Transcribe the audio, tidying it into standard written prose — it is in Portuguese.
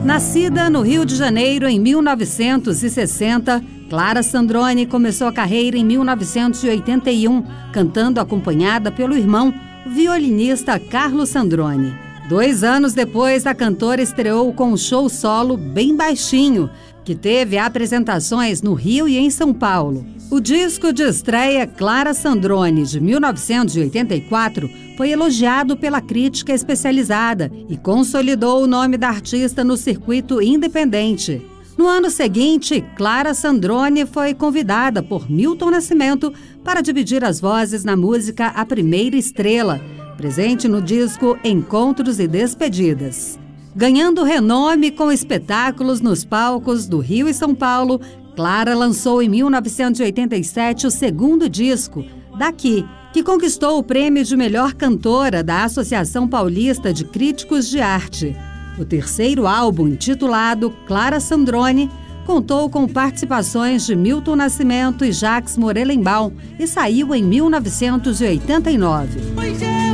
Nascida no Rio de Janeiro em 1960, Clara Sandrone começou a carreira em 1981, cantando acompanhada pelo irmão, o violinista Carlos Sandrone. 2 anos depois, a cantora estreou com um show solo Bem Baixinho, que teve apresentações no Rio e em São Paulo. O disco de estreia Clara Sandrone, de 1984, foi elogiado pela crítica especializada e consolidou o nome da artista no circuito independente. No ano seguinte, Clara Sandrone foi convidada por Milton Nascimento para dividir as vozes na música A Primeira Estrela, presente no disco Encontros e Despedidas. Ganhando renome com espetáculos nos palcos do Rio e São Paulo, Clara lançou em 1987 o segundo disco, Daqui, que conquistou o prêmio de melhor cantora da Associação Paulista de Críticos de Arte. O terceiro álbum, intitulado Clara Sandrone, contou com participações de Milton Nascimento e Jacques Morelenbaum e saiu em 1989.